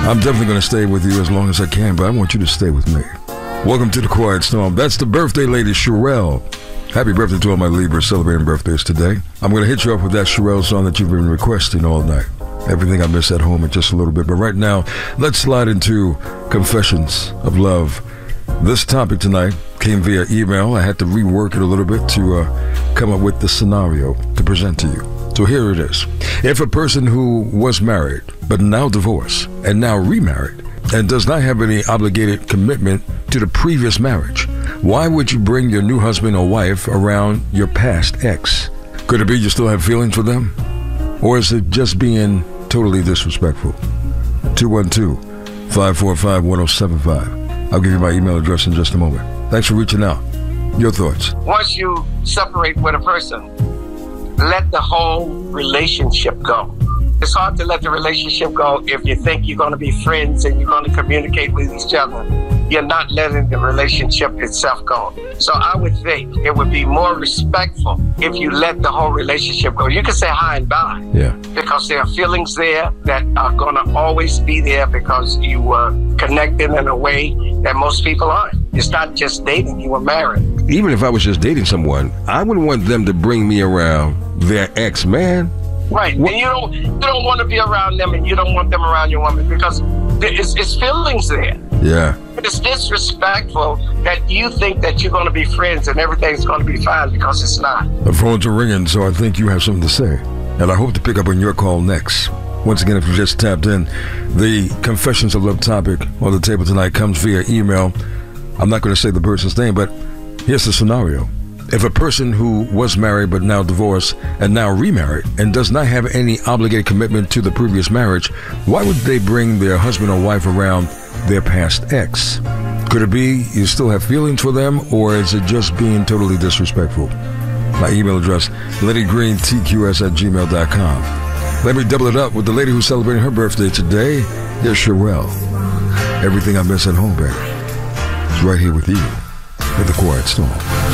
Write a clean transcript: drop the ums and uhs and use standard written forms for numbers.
I'm definitely going to stay with you as long as I can, but I want you to stay with me. Welcome to the Quiet Storm. That's the birthday lady, Sherelle. Happy birthday to all my Libras celebrating birthdays today. I'm going to hit you up with that Sherelle song that you've been requesting all night. Everything I Miss at Home in just a little bit. But right now, let's slide into Confessions of Love. This topic tonight came via email. I had to rework it a little bit to come up with the scenario to present to you. So here it is. If a person who was married, but now divorced, and now remarried, and does not have any obligated commitment to the previous marriage, why would you bring your new husband or wife around your past ex? Could it be you still have feelings for them? Or is it just being totally disrespectful? 212-545-1075. I'll give you my email address in just a moment. Thanks for reaching out. Your thoughts? Once you separate with a person, let the whole relationship go. It's hard to let the relationship go if you think you're going to be friends and you're going to communicate with each other. You're not letting the relationship itself go. So I would think it would be more respectful if you let the whole relationship go. You can say hi and bye. Yeah. Because there are feelings there that are going to always be there because you were connected in a way that most people aren't. It's not just dating, you were married. Even if I was just dating someone, I wouldn't want them to bring me around their ex, man. Right. What? And you don't want to be around them and you don't want them around your woman because it's feelings there. Yeah. It's disrespectful that you think that you're going to be friends and everything's going to be fine because it's not. The phones are ringing, so I think you have something to say. And I hope to pick up on your call next. Once again, if you just tapped in, the Confessions of Love topic on the table tonight comes via email. I'm not going to say the person's name, but here's the scenario. If a person who was married but now divorced and now remarried and does not have any obligated commitment to the previous marriage, why would they bring their husband or wife around their past ex? Could it be you still have feelings for them, or is it just being totally disrespectful? My email address, LettieGreenTQS@gmail.com. Let me double it up with the lady who's celebrating her birthday today. Here's Sherelle. Everything I Miss at Home, baby. It's right here with you in the Quiet Storm.